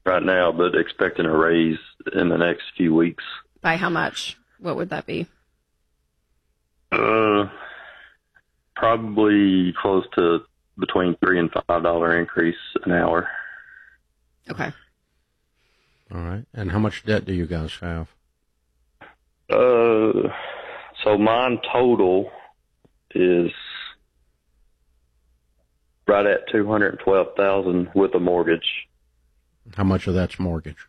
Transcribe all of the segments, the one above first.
right now, but expecting a raise in the next few weeks. By how much? What would that be? Probably close to between $3 and $5 increase an hour. Okay. All right. And how much debt do you guys have? So mine total is right at $212,000 with a mortgage. How much of that's mortgage?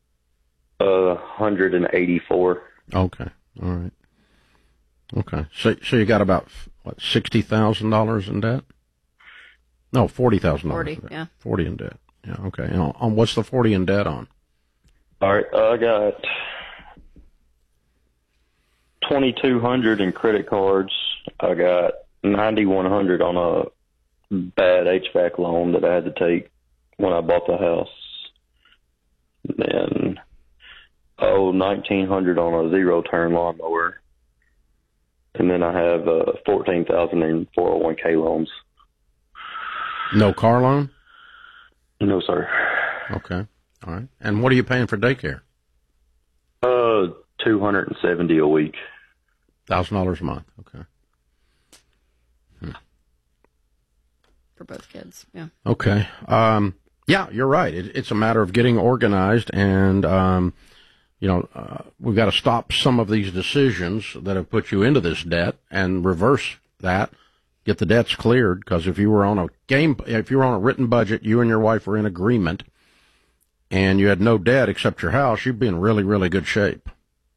184. Okay. All right. Okay. So you got about what, $60,000 in debt? No, $40,000. 40, yeah. 40 in debt. Yeah. Okay. And on what's the 40 in debt on? All right. I got $2,200 in credit cards. I got $9,100 on a bad HVAC loan that I had to take when I bought the house. Then $1,900 on a zero-turn lawnmower. And then I have $14,000 in 401k loans. No car loan? No, sir. Okay. All right. And what are you paying for daycare? $270 a week. $1,000 a month. Okay. For both kids, yeah. Okay. Yeah, you're right. It's a matter of getting organized, and we've got to stop some of these decisions that have put you into this debt and reverse that. Get the debts cleared, because if you were on a written budget, you and your wife were in agreement, and you had no debt except your house, you'd be in really, really good shape.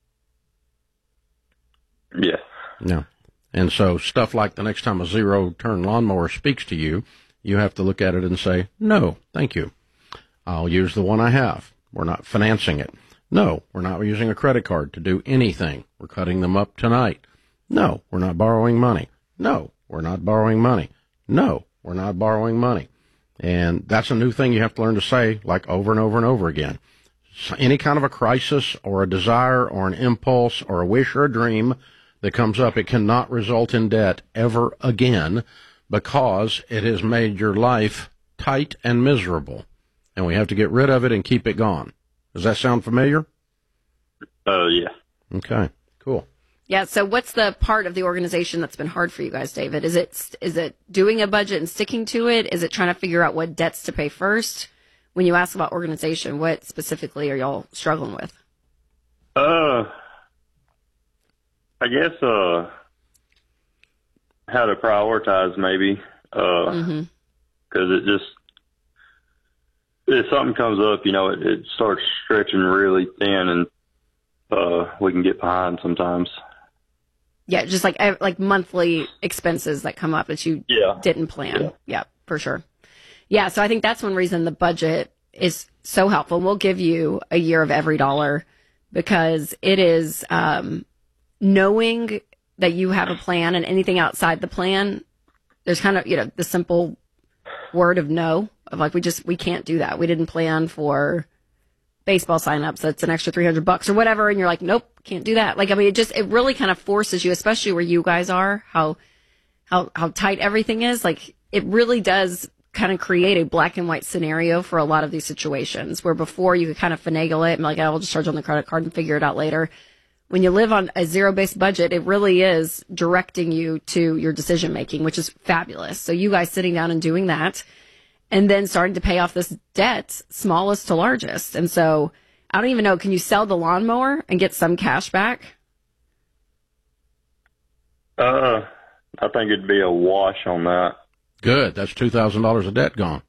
Yeah. Yeah. And so stuff like the next time a zero-turn lawnmower speaks to you, you have to look at it and say, no, thank you. I'll use the one I have. We're not financing it. No, we're not using a credit card to do anything. We're cutting them up tonight. No, we're not borrowing money. No, we're not borrowing money. No, we're not borrowing money. And that's a new thing you have to learn to say, like, over and over and over again. So any kind of a crisis or a desire or an impulse or a wish or a dream that comes up, it cannot result in debt ever again, because it has made your life tight and miserable. And we have to get rid of it and keep it gone. Does that sound familiar? Yeah. Okay, cool. Yeah, so what's the part of the organization that's been hard for you guys, David? Is it doing a budget and sticking to it? Is it trying to figure out what debts to pay first? When you ask about organization, what specifically are y'all struggling with? I guess how to prioritize, maybe, because if something comes up, it starts stretching really thin, and we can get behind sometimes. Yeah, just like monthly expenses that come up that you didn't plan. Yeah, for sure. Yeah, so I think that's one reason the budget is so helpful. We'll give you a year of every dollar, because it is knowing that you have a plan, and anything outside the plan, there's kind of, the simple word of no, of like, we can't do that. We didn't plan for baseball signups. That's an extra $300 or whatever. And you're like, nope, can't do that. Like, I mean, it really kind of forces you, especially where you guys are, how tight everything is. Like, it really does kind of create a black and white scenario for a lot of these situations, where before you could kind of finagle it and like, I'll just charge on the credit card and figure it out later. When you live on a zero-based budget, it really is directing you to your decision-making, which is fabulous. So you guys sitting down and doing that, and then starting to pay off this debt, smallest to largest. And so I don't even know, can you sell the lawnmower and get some cash back? I think it'd be a wash on that. Good. That's $2,000 of debt gone.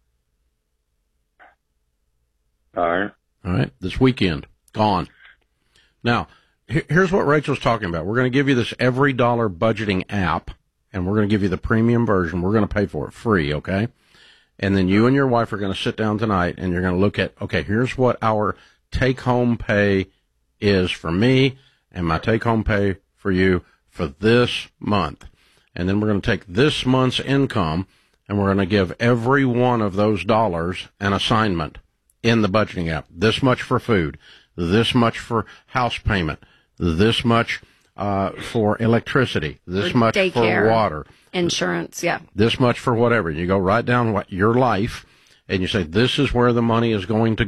All right. This weekend, gone. Now, here's what Rachel's talking about. We're going to give you this every dollar budgeting app, and we're going to give you the premium version. We're going to pay for it free, okay? And then you and your wife are going to sit down tonight, and you're going to look at, okay, here's what our take-home pay is for me, and my take-home pay for you for this month. And then we're going to take this month's income, and we're going to give every one of those dollars an assignment in the budgeting app. This much for food, this much for house payment, this much for electricity, this much for water, insurance, this much for whatever. You go right down your life, and you say, this is where the money is going to